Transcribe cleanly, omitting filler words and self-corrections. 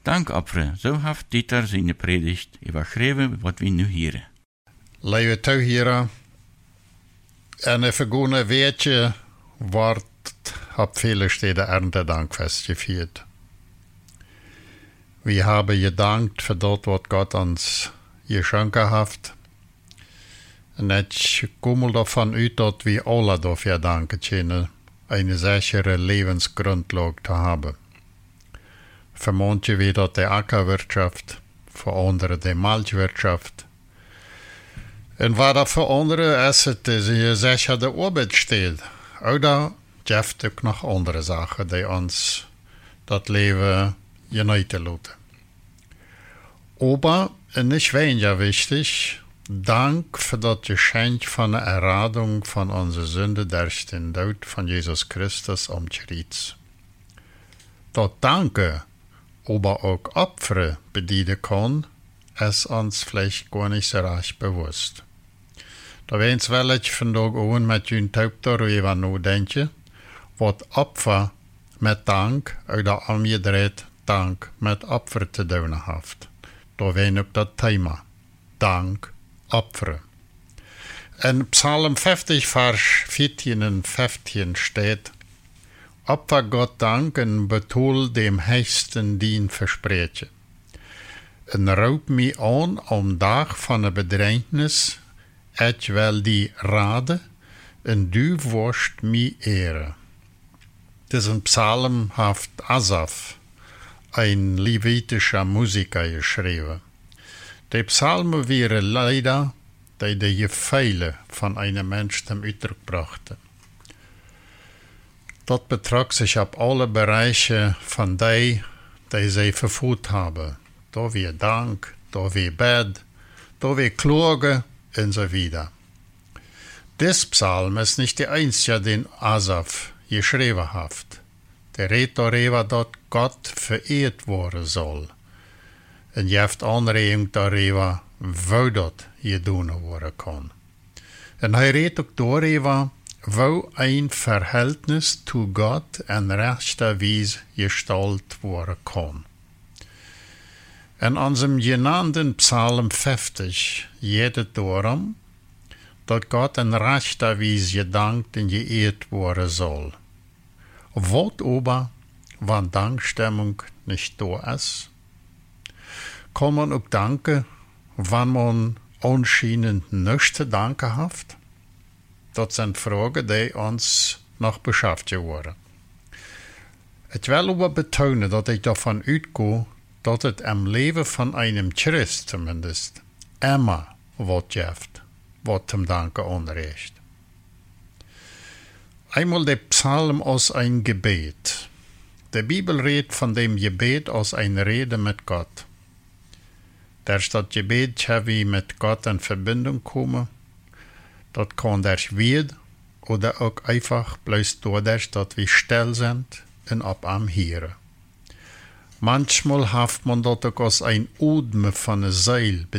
Dankopferen, zo heeft Dieter zijn predigt überschreven wat we nu horen. Lieve toehoren, en een vergane weetje wordt op viele steden Erntedankfest gevierd. We hebben gedankt voor dat wat God ons geschenken heeft. En ik kom ervan uit dat we alle dafür danken kunnen, een sichere levensgrundlage te hebben. Voor manche wie dat de akkerwirtschaft, voor anderen de melkwirtschaft. En wat dat voor anderen is, het is een sichere arbeidsstil. Oder gibt ook nog andere zaken die ons dat leven genieten laten. Aber, en nicht weniger wichtig, Dank für das Geschenk von der Erradung von unserer Sünde durch den Tod von Jesus Christus am Kreuz. Das Danke, aber auch Opfer bedienen kann, ist uns vielleicht gar nicht so recht bewusst. Da wens wel ich vandaag aan met jullie taub daarover nadenken, wat Opfer met dank, oder omgedreht dank met Opfer te doen heeft. Da wen ook dat thema, dank, Opfer. In Psalm 50, Vers 14 und 15 steht, Opfer Gott Dank en betoel dem höchsten dien versprechen. En roep me aan om dag van de bedrängnis, ik wil die raden, en du worst me ere. Diesen Psalm heeft Asaf, ein levitischer Musiker, geschrieben. Die Psalmen waren leider die Gefühle von einem Menschen zum Ausdruck brachten. Das betrug sich auf alle Bereiche von die sie verfügt haben. Da wie Dank, da wie Bett, da wie Klage und so weiter. Dies Psalm ist nicht der einzige, den Asaf geschrieben hat. Der redet darüber, dass Gott verehrt worden soll. En je hebt aanregung daarover hoe dat gedaan worden kan. En hij redt ook daarover hoe een verhältnis zu Gott en rechter wijze gestalt worden kan. In unserem genannten Psalm 50 geht es darum, dat Gott en rechter wijze gedankt en geehrt worden soll. Wat aber, wann Dankstimmung nicht da ist? Kann man auch danken, wann man anscheinend nichts zu danken hat? Das sind Fragen, die uns noch beschäftigt wurden. Ich will aber betonen, dass ich davon ausgehe, dass es im Leben von einem Christ zumindest immer was gibt, was zum Danken anregt. Einmal der Psalm aus ein Gebet. Die Bibel redet von dem Gebet aus einer Rede mit Gott. Durch das Gebet kann wir mit Gott in Verbindung kommen. Das kann durch Wort oder auch einfach bloß dadurch, dass wir still sind und ab am Hören. Manchmal hat man das auch als ein Odem von der Seele